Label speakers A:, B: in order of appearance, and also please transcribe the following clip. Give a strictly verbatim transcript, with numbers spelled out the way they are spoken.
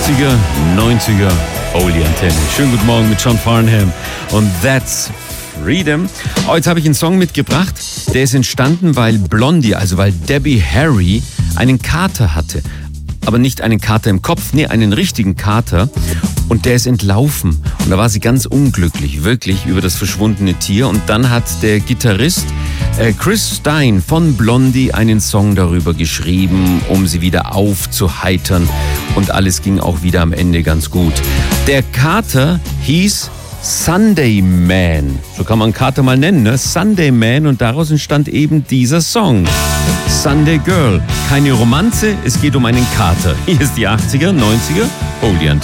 A: achtziger, neunziger, Holy Antenne. Schönen guten Morgen mit John Farnham und That's Freedom. Heute habe ich einen Song mitgebracht, der ist entstanden, weil Blondie, also weil Debbie Harry einen Kater hatte. Aber nicht einen Kater im Kopf, nee, einen richtigen Kater. Und der ist entlaufen. Und da war sie ganz unglücklich, wirklich, über das verschwundene Tier. Und dann hat der Gitarrist äh, Chris Stein von Blondie einen Song darüber geschrieben, um sie wieder aufzuheitern. Und alles ging auch wieder am Ende ganz gut. Der Kater hieß Sunday Man. So kann man einen Kater mal nennen, ne? Sunday Man. Und daraus entstand eben dieser Song. Sunday Girl. Keine Romanze, es geht um einen Kater. Hier ist die achtziger, neunziger, Holy Antenne.